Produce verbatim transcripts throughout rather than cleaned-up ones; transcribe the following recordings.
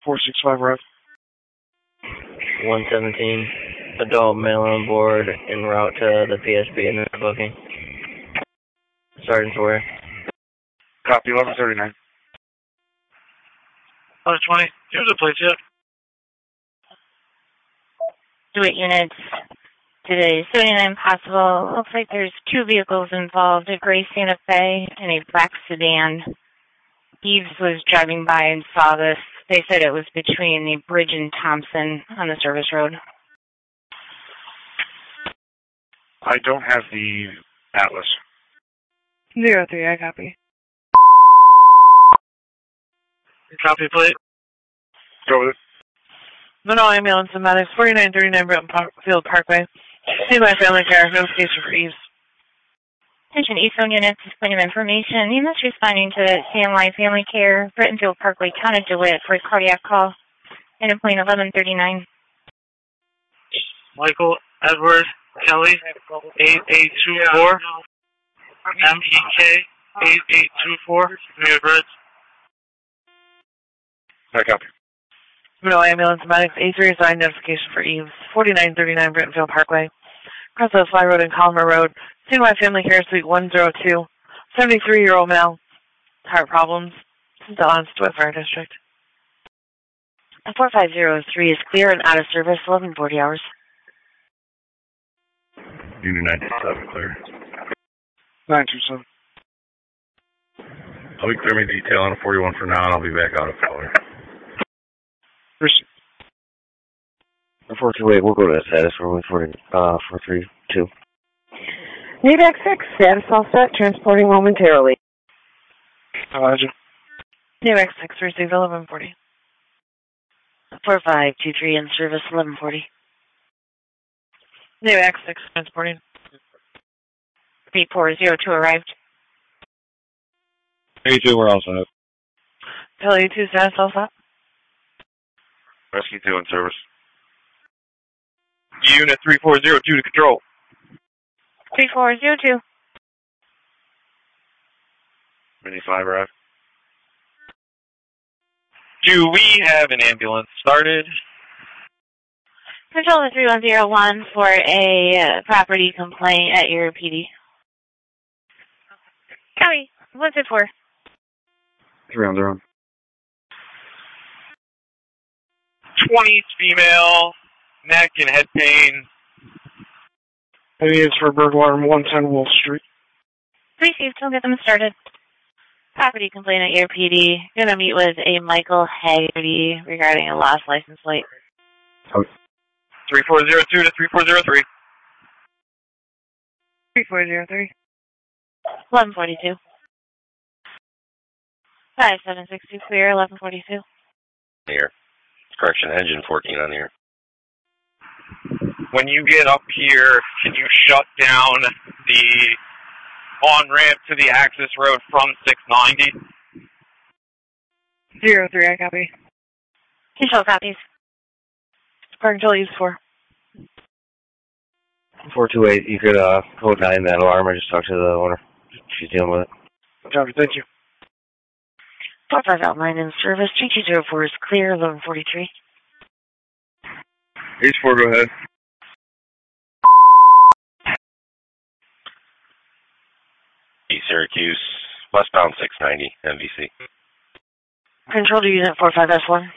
four six five Rev. one seventeen, adult male on board en route to the P S B and the booking. Sergeant's aware. Copy, eleven thirty-nine. Oh, twenty. Here's the place yet. Do it units. Today, seventy-nine possible. Looks like there's two vehicles involved, a gray Santa Fe and a black sedan. Eves was driving by and saw this. They said it was between the bridge and Thompson on the service road. I don't have the Atlas. Zero three, I copy. Copy plate. Go with it. Monroe Ambulance and Medics, forty-nine thirty-nine Britton Park, Field Parkway. See my family care, notification for Eves. Attention East Zone units, this point of information. You must responding to C N Y Family Care, Brittonfield Parkway, Town of DeWitt for a cardiac call. And a point eleven thirty-nine. Michael Edward Kelly, eight eight two four. M E K, eight eight two four. Near Bridge. I copy. Monroe Ambulance and Medics, A three assigned notification for Eves, forty-nine thirty-nine Brittonfield Parkway. Cross the Fly Road and Colmer Road. C N Y Family Care Suite one oh two. seventy-three-year-old male. Heart problems. This is the Honest Wet Fire District. four five zero three is clear and out of service, eleven forty hours. Unit ninety-seven, clear. nine two seven. I'll be clear my detail on a forty-one for now, and I'll be back out of color. four two eight, we'll go to the status for one forty, uh, four three two. NAVAC six, status all set, transporting momentarily. Elijah. NAVAC six, received eleven forty. four five two three in service, eleven forty. NAVAC six, transporting. three four zero two arrived. eighty-two, we're all set. Kelly two, status all set. Rescue two in service. Unit three four zero two to control. three four zero two. Mini five Rev. Do we have an ambulance started? Control to three one zero one for a uh, property complaint at your P D. Copy. What's it for? Three on their own. twenty female, neck and head pain. Any is for burglar on one ten Wolf Street. Received. We'll get them started. Property complaint at your P D. Gonna meet with a Michael Haggerty regarding a lost license plate. three four zero two to three four zero three. three four zero three. eleven forty-two. five seven six two clear, eleven forty-two. Here. Correction, engine fourteen on here. When you get up here, can you shut down the on-ramp to the access road from six ninety? Zero three, I copy. Control copies. Park until Eves four. four two eight, you could uh, code nine that alarm. I just talked to the owner. She's dealing with it. Copy, thank you. four five outline in service. three two zero four is clear, eleven forty-three. H four, go ahead. East Syracuse, westbound six ninety, M V C. Control to unit four five S one.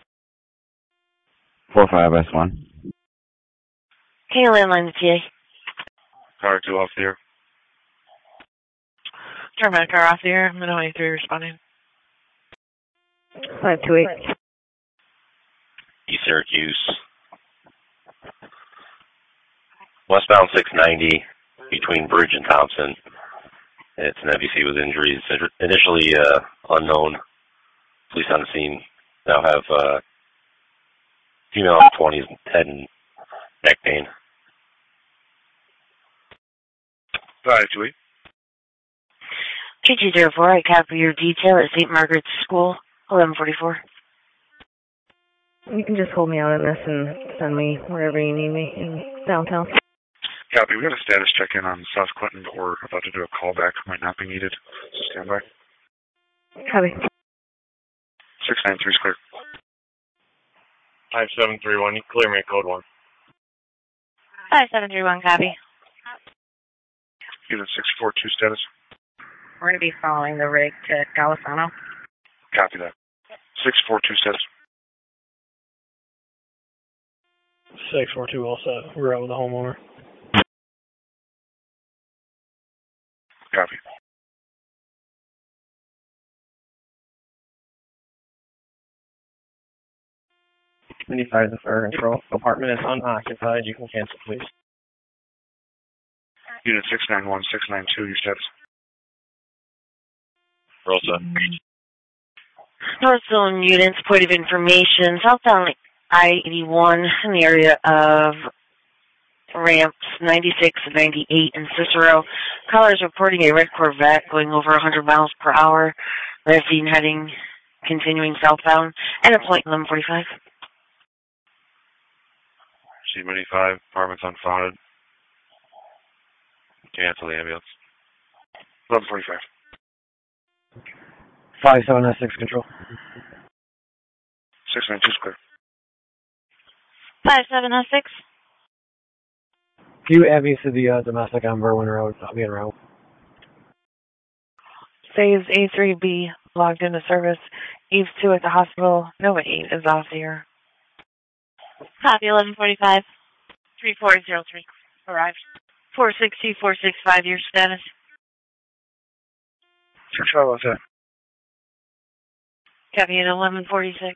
four five S one. Can you landline the T A? Car two off the air. Paramedic car off the air. Minnow A three responding. five two eight. East Syracuse, westbound six ninety, between Bridge and Thompson. It's an M V C with injuries. Initially uh, unknown. Police on the scene now have uh, female in the twenties, head and neck pain. five two eight. two two zero four, I copy your detail at Saint Margaret's School, eleven forty-four. You can just hold me out on this and send me wherever you need me in downtown. Copy. We got a status check-in on South Clinton, but we're about to do a callback. Might not be needed. So stand by. Copy. six nine three is clear. five seven three one, you can clear me at code one. five seven three one, copy. Unit six four two status. We're going to be following the rig to Golisano. Copy that. six four two status. six four two all set. We're out with the homeowner. Copy. twenty-five the fire control. Apartment is unoccupied. You can cancel, please. Unit six nine one six nine two, your status. Rosa. North Zone units, point of information, southbound I eighty-one in the area of ramps ninety-six and ninety-eight in Cicero. Callers reporting a red Corvette going over one hundred miles per hour. They're seen heading, continuing southbound, and a point eleven forty-five. C eighty-five, apartment's unfounded. Cancel the ambulance. eleven forty-five. five seven six control. six nine two is clear. five seven oh six. Can you add me to the uh, domestic on Berwyn Road? I'll be en route. Phase A three B logged into service. Eves two at the hospital. Nova eight is off the air. Copy eleven forty-five. three four zero three. Arrived. four six two four six five, your status. six five oh seven. Copy at eleven forty-six.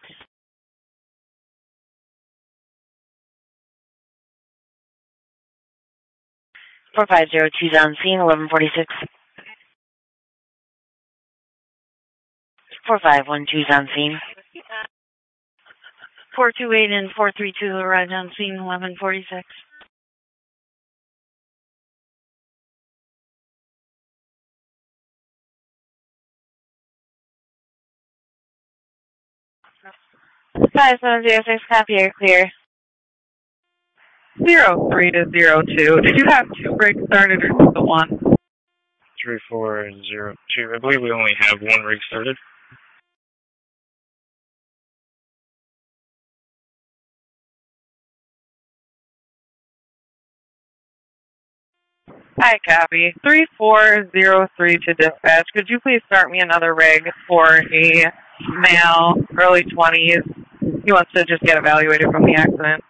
four five zero two is on scene, eleven forty-six. four five one two is on scene. four two eight and four three two arrived on scene, eleven forty-six. five seven zero six, copy, you're clear. Zero three to zero two. Did you have two rigs started or just the one? three four zero two. I believe we only have one rig started. Hi, copy. three four zero three to dispatch. Could you please start me another rig for a male, early twenties? He wants to just get evaluated from the accident.